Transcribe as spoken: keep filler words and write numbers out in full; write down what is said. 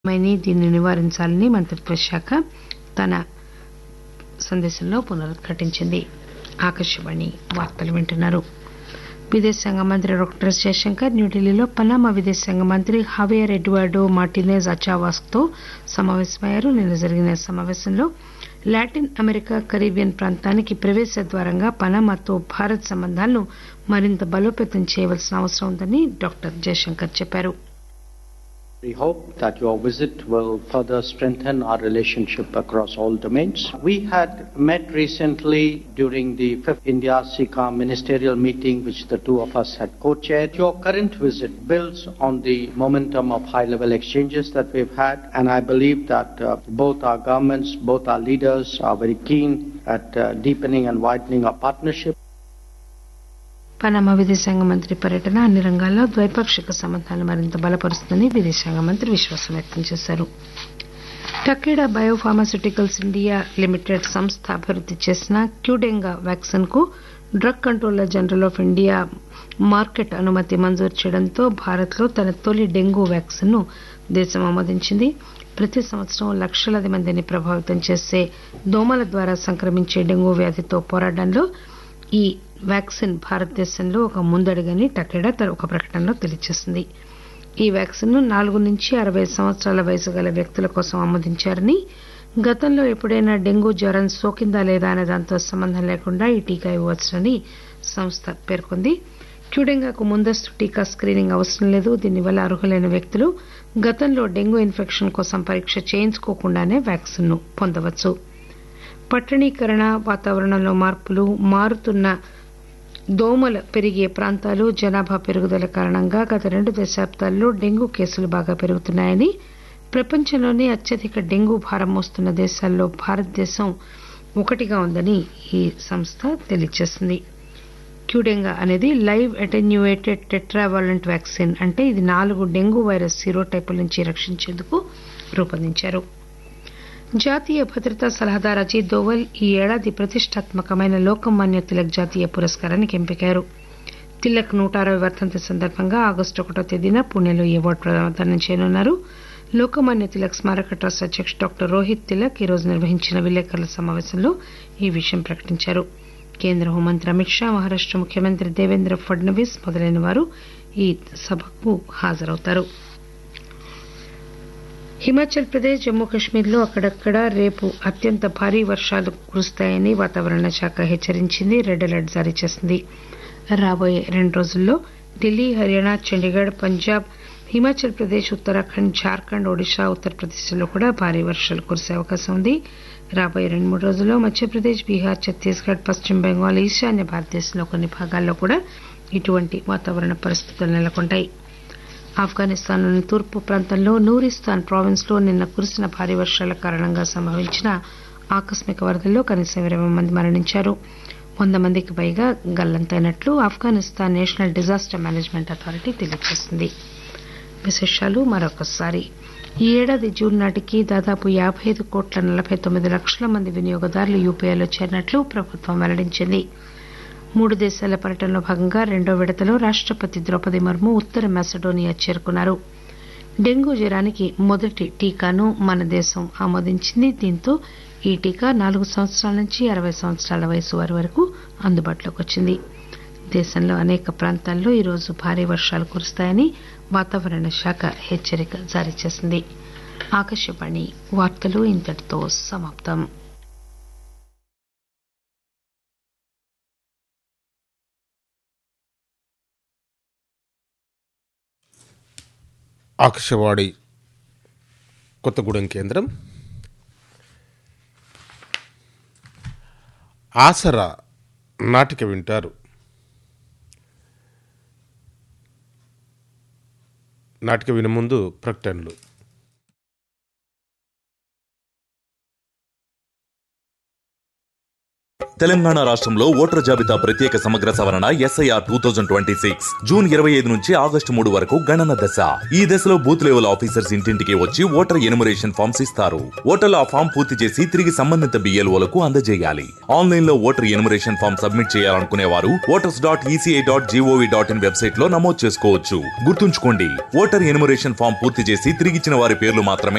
మైని దీన్ని నివారించాలని మంత్రిత్వ శాఖ తన సందేశంలో పునరుద్ఘాటించింది. ఆకాశవాణి వార్తలు వింటున్నారు. విదేశాంగ మంత్రి డాక్టర్ ఎస్ జయశంకర్ న్యూఢిల్లీలో పనామా విదేశాంగ మంత్రి హవేర్ ఎడ్వార్డో మార్టినెజ్ అచావాస్ తో సమావేశమయ్యారు. నిన్న జరిగిన సమావేశంలో లాటిన్ అమెరికా కరీబియన్ ప్రాంతానికి ప్రవేశ ద్వారంగా పనామాతో భారత్ సంబంధాలను మరింత బలోపేతం చేయవలసిన అవసరం ఉందని డాక్టర్ జయశంకర్ చెప్పారు. We hope that your visit will further strengthen our relationship across all domains. We had met recently during the fifth India-SICA ministerial meeting, which the two of us had co-chaired. Your current visit builds on the momentum of high-level exchanges that we've had, and I believe that uh, both our governments, both our leaders are very keen at uh, deepening and widening our partnership. Panama విదేశాంగ మంత్రి పర్యటన అన్ని రంగాల్లో ద్వైపాక్షిక సంబంధాలను మరింత బలపరుస్తుందని విదేశాంగ మంత్రి విశ్వాసం వ్యక్తం చేశారు. టకేడా బయోఫార్మాస్యూటికల్స్ ఇండియా లిమిటెడ్ సంస్థ అభివృద్ది చేసిన క్యూడెంగా వ్యాక్సిన్ కు drug controller general of India market అనుమతి మంజూరు చేయడంతో భారత్ లో తన తొలి డెంగూ వ్యాక్సిన్ ను దేశం ఆమోదించింది. ప్రతి సంవత్సరం లక్షలాది మందిని ప్రభావితం చేసే దోమల ద్వారా సంక్రమించే డెంగూ వ్యాధితో పోరాటంలో ఈ వ్యాక్సిన్ భారతదేశంలో ఒక ముందడుగని టకేడా ఒక ప్రకటనలో తెలియజేసింది. ఈ వ్యాక్సిన్ ను నాలుగు నుంచి అరవై సంవత్సరాల వయసు గల వ్యక్తుల కోసం ఆమోదించారని, గతంలో ఎప్పుడైనా డెంగూ జ్వరం సోకిందా లేదా అనే దాంతో సంబంధం లేకుండా ఈ టీకా ఇవ్వవచ్చునని సంస్థ పేర్కొంది. క్యూడెంగాకు ముందస్తు టీకా స్క్రీనింగ్ అవసరం లేదు. దీనివల్ల అర్హులైన వ్యక్తులు గతంలో డెంగూ ఇన్ఫెక్షన్ కోసం పరీక్ష చేయించుకోకుండానే వ్యాక్సిన్ ను పొందవచ్చు. పట్టణీకరణ, వాతావరణంలో మార్పులు, మారుతున్న దోమల పెరిగే ప్రాంతాలు, జనాభా పెరుగుదల కారణంగా గత రెండు దశాబ్దాల్లో డెంగూ కేసులు బాగా పెరుగుతున్నాయని, ప్రపంచంలోనే అత్యధిక డెంగూ భారం మోస్తున్న దేశాల్లో భారతదేశం ఒకటిగా ఉందని ఈ సంస్థ తెలియజేసింది. క్యూడెంగా అనేది లైవ్ అటెన్యూయేటెడ్ టెట్రావాలెంట్ వ్యాక్సిన్. అంటే ఇది నాలుగు డెంగూ వైరస్ సీరోటైపుల నుంచి రక్షించేందుకు రూపొందించారు. జాతీయ భద్రతా సలహాదారు అజిత్ దోవల్ ఈ ఏడాది ప్రతిష్టాత్మకమైన లోకమాన్య తిలక్ జాతీయ పురస్కారానికి ఎంపికయ్యారు. తిలక్ నూట అరవై వర్ధంతి సందర్భంగా ఆగస్టు ఒకటో తేదీన పుణెలో ఈ అవార్డు ప్రదానం చేయనున్నారు. లోకమాన్య తిలక్ స్మారక ట్రస్ట్ అధ్యక్షుడు డాక్టర్ రోహిత్ తిలక్ ఈ రోజు నిర్వహించిన విలేకరుల సమావేశంలో ఈ విషయం ప్రకటించారు. కేంద్ర హోంమంత్రి అమిత్ షా, మహారాష్ట ముఖ్యమంత్రి దేవేంద్ర ఫడ్నవీస్ మొదలైన వారు ఈ సభకు హాజరవుతారు. హిమాచల్ ప్రదేశ్, జమ్మూ కశ్మీర్లో అక్కడక్కడ రేపు అత్యంత భారీ వర్షాలు కురుస్తాయని వాతావరణ శాఖ హెచ్చరించింది. రెడ్ అలర్ట్ జారీ చేసింది. రాబోయే రెండు రోజుల్లో ఢిల్లీ, హర్యానా, చండీగఢ్, పంజాబ్, హిమాచల్ ప్రదేశ్, ఉత్తరాఖండ్, జార్ఖండ్, ఒడిశా, ఉత్తరప్రదేశ్లో కూడా భారీ వర్షాలు కురిసే అవకాశం ఉంది. రాబోయే రెండు మూడు రోజుల్లో మధ్యప్రదేశ్, బీహార్, ఛత్తీస్గఢ్, పశ్చిమ బెంగాల్, ఈశాన్య భారతదేశంలో కొన్ని భాగాల్లో కూడా ఇటువంటి వాతావరణ పరిస్థితులు నెలకొంటాయి. ఆఫ్ఘనిస్తాన్లోని తూర్పు ప్రాంతంలో నూరిస్తాన్ ప్రావిన్స్ లో నిన్న కురిసిన భారీ వర్షాల కారణంగా సంభవించిన ఆకస్మిక వరదల్లో కనీసం ఇరవై మంది మరణించారు. వంద మందికి పైగా గల్లంతైనట్లు Afghanistan national disaster management authority తెలియజేసింది. విశేషాలు మరొకసారి. ఈ ఏడాది జూన్ నాటికి దాదాపు యాబై ఐదు కోట్ల నలభై తొమ్మిది లక్షల మంది వినియోగదారులు యూపీఐలో చేరినట్లు ప్రభుత్వం వెల్లడించింది. మూడు దేశాల పర్యటనలో భాగంగా రెండో విడతలో రాష్టపతి ద్రౌపది ముర్ము ఉత్తర మాసిడోనియా చేరుకున్నారు. డెంగూ జ్వరానికి మొదటి టీకాను మన దేశం ఆమోదించింది. దీంతో ఈ టీకా నాలుగు సంవత్సరాల నుంచి అరవై సంవత్సరాల వయసు వారి వరకు అందుబాటులోకి వచ్చింది. దేశంలో అనేక ప్రాంతాల్లో ఈరోజు భారీ వర్షాలు కురుస్తాయని వాతావరణ శాఖ హెచ్చరిక జారీ చేసింది. ఆకాశవాణి వార్తలు ఇంతటితో సమాప్తం. ఆకాశవాణి కొత్తగూడెం కేంద్రం. ఆసరా నాటిక వింటారు. నాటిక వినే ముందు ప్రకటనలు. తెలంగాణ రాష్ట్రంలో ఓటర్ జాబితా ప్రత్యేక సమగ్ర సవరణ SIR two thousand twenty six June ఇరవై ఐదు నుంచి ఆగస్టు మూడు వరకు గణన దశ. ఈ దశలో బూత్ లెవెల్ ఆఫీసర్స్ ఇంటింటికి వచ్చి ఓటర్ ఎన్యుమరేషన్ ఫామ్స్ ఇస్తారు. ఓటర్లు ఆ ఫామ్ పూర్తి చేసి తిరిగి సంబంధిత బిఎల్ఓలకు అందజేయాలి. ఆన్లైన్ లో ఓటర్ ఎన్యుమరేషన్ ఫామ్ సబ్మిట్ చేయాలనుకునే వారు voters dot ECI dot GOV dot in website లో నమోదు చేసుకోవచ్చు. గుర్తుంచుకోండి, ఓటర్ ఎన్యుమరేషన్ ఫామ్ పూర్తి చేసి తిరిగిచ్చిన వారి పేర్లు మాత్రమే